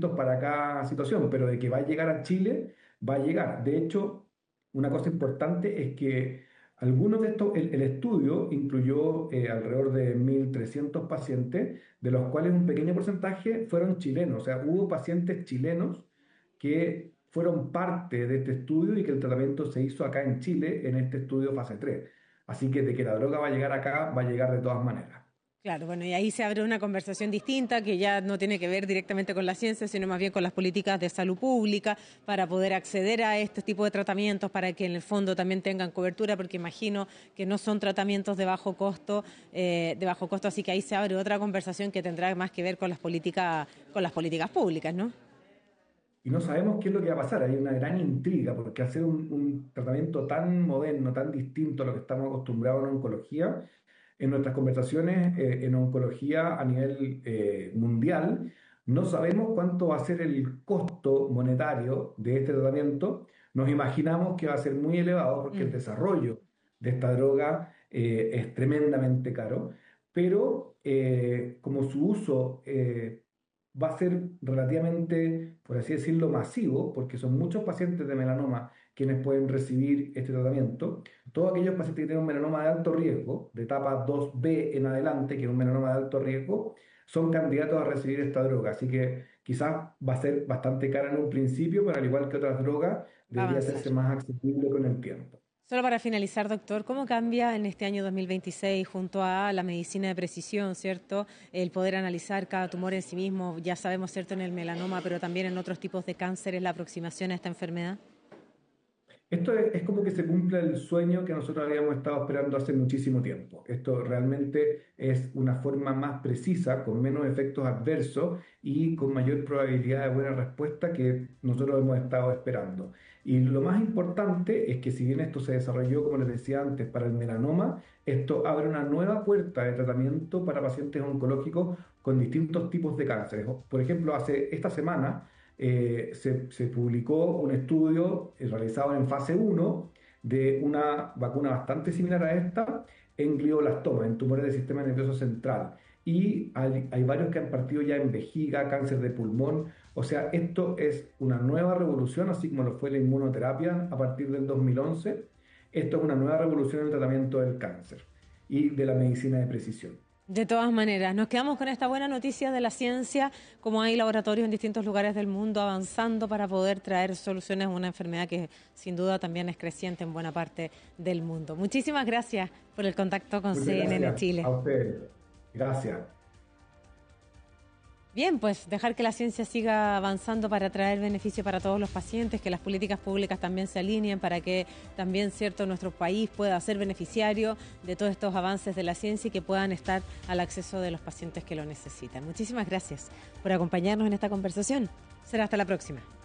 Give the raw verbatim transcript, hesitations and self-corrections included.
distintos para cada situación, pero de que va a llegar a Chile, va a llegar. De hecho, una cosa importante es que algunos de estos, el, el estudio incluyó eh, alrededor de mil trescientos pacientes, de los cuales un pequeño porcentaje fueron chilenos. O sea, hubo pacientes chilenos que fueron parte de este estudio y que el tratamiento se hizo acá en Chile en este estudio fase tres. Así que de que la droga va a llegar acá, va a llegar de todas maneras. Claro, bueno, y ahí se abre una conversación distinta que ya no tiene que ver directamente con la ciencia, sino más bien con las políticas de salud pública para poder acceder a este tipo de tratamientos, para que en el fondo también tengan cobertura, porque imagino que no son tratamientos de bajo costo, eh, de bajo costo, así que ahí se abre otra conversación que tendrá más que ver con las políticas, con las políticas públicas, ¿no? Y no sabemos qué es lo que va a pasar. Hay una gran intriga, porque hacer un, un tratamiento tan moderno, tan distinto a lo que estamos acostumbrados en oncología, en nuestras conversaciones eh, en oncología a nivel eh, mundial, no sabemos cuánto va a ser el costo monetario de este tratamiento. Nos imaginamos que va a ser muy elevado porque el Mm. desarrollo de esta droga eh, es tremendamente caro, pero eh, como su uso eh, va a ser relativamente, por así decirlo, masivo, porque son muchos pacientes de melanoma quienes pueden recibir este tratamiento. Todos aquellos pacientes que tienen un melanoma de alto riesgo, de etapa dos B en adelante, que es un melanoma de alto riesgo, son candidatos a recibir esta droga. Así que quizás va a ser bastante cara en un principio, pero al igual que otras drogas, Va a debería avanzar. hacerse más accesible con el tiempo. Solo para finalizar, doctor, ¿cómo cambia en este año dos mil veintiséis junto a la medicina de precisión, cierto? El poder analizar cada tumor en sí mismo, ya sabemos, cierto, en el melanoma, pero también en otros tipos de cánceres, la aproximación a esta enfermedad. Esto es, es como que se cumple el sueño que nosotros habíamos estado esperando hace muchísimo tiempo. Esto realmente es una forma más precisa, con menos efectos adversos y con mayor probabilidad de buena respuesta que nosotros hemos estado esperando. Y lo más importante es que si bien esto se desarrolló, como les decía antes, para el melanoma, esto abre una nueva puerta de tratamiento para pacientes oncológicos con distintos tipos de cánceres. Por ejemplo, hace esta semana eh, se, se publicó un estudio eh, realizado en fase uno de una vacuna bastante similar a esta en glioblastoma, en tumores del sistema nervioso central. Y hay, hay varios que han partido ya en vejiga, cáncer de pulmón. O sea, esto es una nueva revolución, así como lo fue la inmunoterapia a partir del dos mil once. Esto es una nueva revolución en el tratamiento del cáncer y de la medicina de precisión. De todas maneras, nos quedamos con esta buena noticia de la ciencia, como hay laboratorios en distintos lugares del mundo avanzando para poder traer soluciones a una enfermedad que sin duda también es creciente en buena parte del mundo. Muchísimas gracias por el contacto con Muchas C N N gracias a Chile. ustedes. Gracias. Bien, pues dejar que la ciencia siga avanzando para traer beneficio para todos los pacientes, que las políticas públicas también se alineen para que también, cierto, nuestro país pueda ser beneficiario de todos estos avances de la ciencia y que puedan estar al acceso de los pacientes que lo necesitan. Muchísimas gracias por acompañarnos en esta conversación. Será hasta la próxima.